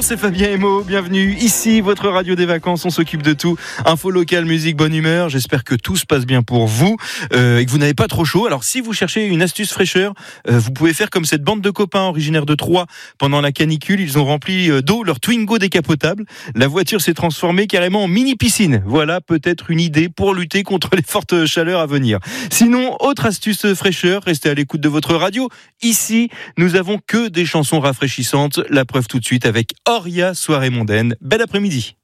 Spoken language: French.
Bonjour, c'est Fabien Emo, bienvenue ici, votre radio des vacances, on s'occupe de tout, info locale, musique, bonne humeur, j'espère que tout se passe bien pour vous et que vous n'avez pas trop chaud. Alors si vous cherchez une astuce fraîcheur, vous pouvez faire comme cette bande de copains originaires de Troyes pendant la canicule, ils ont rempli d'eau leur Twingo décapotable, la voiture s'est transformée carrément en mini piscine. Voilà peut-être une idée pour lutter contre les fortes chaleurs à venir. Sinon, autre astuce fraîcheur, restez à l'écoute de votre radio. Ici, nous avons que des chansons rafraîchissantes, la preuve tout de suite avec Oria, Soirée mondaine. Bel après-midi.